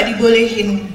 nggak dibolehin?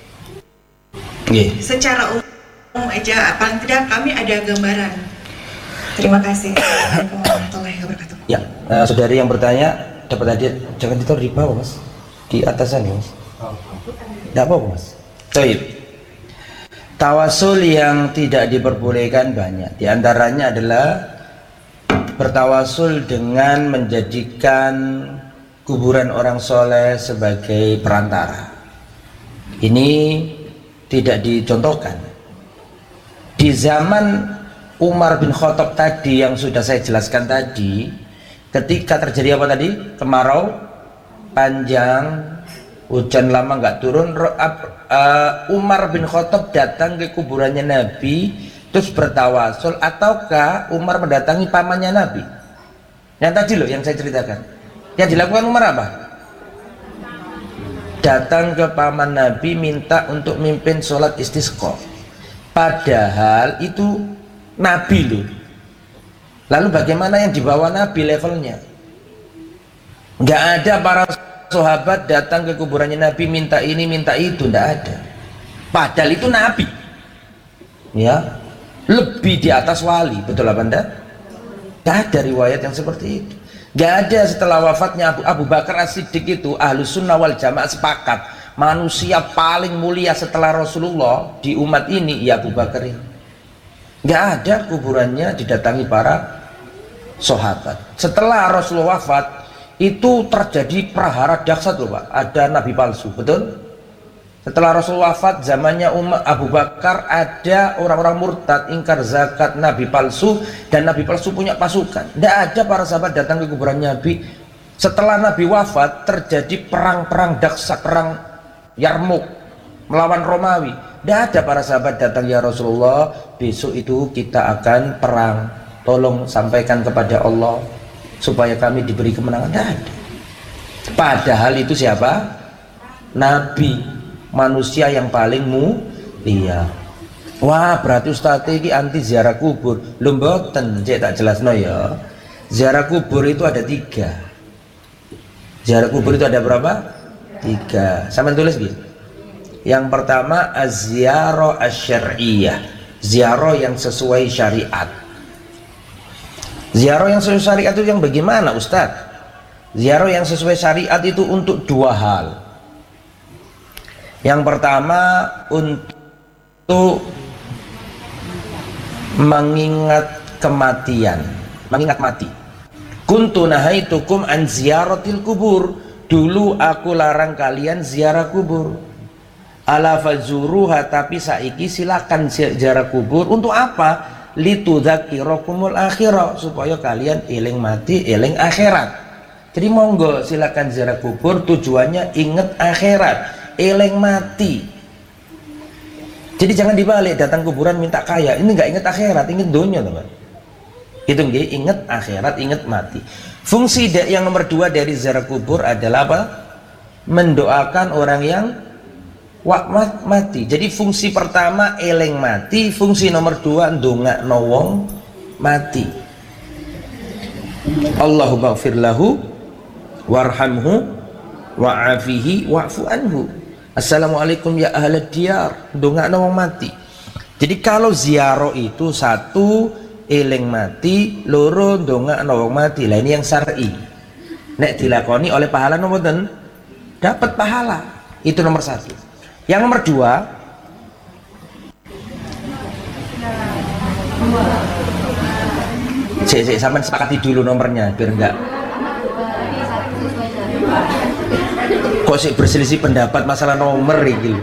Secara umum aja, paling tidak kami ada gambaran. Terima kasih. Assalamualaikum warahmatullahi wabarakatuh. Ya, saudari yang bertanya dapat hadiah, jangan ditaruh di bawah mas, di atasan mas. Tidak apa-apa mas. Baik. Tawasul yang tidak diperbolehkan banyak. Di antaranya adalah bertawasul dengan menjadikan kuburan orang soleh sebagai perantara. Ini tidak dicontohkan. Di zaman Umar bin Khattab tadi yang sudah saya jelaskan tadi, ketika terjadi apa tadi? Kemarau panjang, hujan lama nggak turun, Umar bin Khattab datang ke kuburannya Nabi terus bertawasul, ataukah Umar mendatangi pamannya Nabi? Yang tadi loh yang saya ceritakan. Yang dilakukan Umar apa? Datang ke paman Nabi minta untuk mimpin sholat istisqa. Padahal itu Nabi loh. Lalu bagaimana yang dibawa Nabi levelnya? Nggak ada para sahabat datang ke kuburannya Nabi minta ini minta itu, nggak ada. Padahal itu Nabi, ya, lebih di atas wali, betul apa enggak? Nggak ada riwayat yang seperti itu. Nggak ada setelah wafatnya Abu Bakar As-Siddiq itu Ahlus Sunnah wal Jamaah sepakat manusia paling mulia setelah Rasulullah di umat ini ya Abu Bakar ini. Nggak ada kuburannya didatangi para sahabat. Setelah Rasulullah wafat itu terjadi prahara dahsyat loh Pak, ada nabi palsu, betul? Setelah Rasulullah wafat zamannya Abu Bakar ada orang-orang murtad ingkar zakat, nabi palsu, dan nabi palsu punya pasukan. Nggak ada para sahabat datang ke kuburan Nabi. Setelah Nabi wafat terjadi perang-perang dahsyat, perang Yarmuk melawan Romawi. Nggak ada para sahabat datang, ya Rasulullah besok itu kita akan perang, tolong sampaikan kepada Allah supaya kami diberi kemenangan. Nggak ada. Padahal itu siapa? Nabi, manusia yang paling mulia. Wah, berarti Ustaz ini anti ziarah kubur. Lho mboten, cek tak jelasno ya. Ziarah kubur itu ada 3. Ziarah kubur itu ada berapa? 3. Sampeyan tulis gitu. Yang pertama az-ziyarah asy-syar'iyyah, ziarah yang sesuai syariat. Ziarah yang sesuai syariat itu yang bagaimana Ustaz? Ziarah yang sesuai syariat itu untuk 2 hal. Yang pertama untuk mengingat kematian, mengingat mati. Kuntu nahaitukum an ziyaratil kubur, dulu aku larang kalian ziarah kubur. Ala fazuruha, tapi saiki silakan ziarah kubur. Untuk apa? Litudzakirakumul akhirah, supaya kalian eling mati, eling akhirat. Jadi monggo silakan ziarah kubur, tujuannya ingat akhirat, eling mati. Jadi jangan dibalik, datang kuburan minta kaya, ini nggak ingat akhirat, ingat dunia teman. Itu nggih, ingat akhirat, ingat mati. Fungsi yang nomor 2 dari ziarah kubur adalah apa? Mendoakan orang yang mati. Jadi fungsi pertama eling mati, fungsi nomor 2 ndongakno wong mati. Allahumma ighfir lahu warhamhu wa'afihi wa'fu anhu. Assalamualaikum ya ahlad diyar, ndongakno wong mati. Jadi kalau ziarah itu 1 eling mati, 2 ndongakno wong mati. Lah ini yang syar'i. Nek dilakoni oleh pahala mboten dapat pahala. Itu nomor 1. Yang nomor 2, sampean sepakati dulu nomornya biar enggak kok sih berselisih pendapat masalah nomor iki.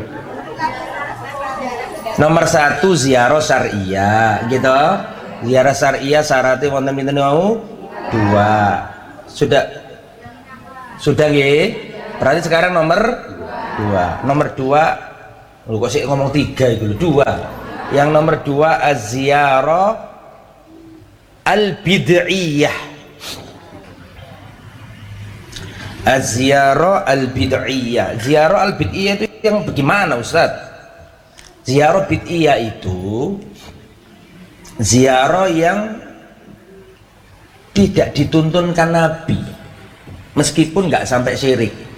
Nomor 1 ziarah syariah gitu. Ziarah syariah syaratnya wonten pinten niku? 2. Sudah nggih? Berarti sekarang nomor 2. Nomor 2 kok sih ngomong 3 itu 2. Yang nomor 2 az-ziyarah al-bid'iyah. Az-ziyarah al-bid'iyah. Ziyarah al-bid'iyah itu yang bagaimana Ustaz? Ziyarah bid'iyah itu ziarah yang tidak dituntunkan Nabi, meskipun nggak sampai syirik.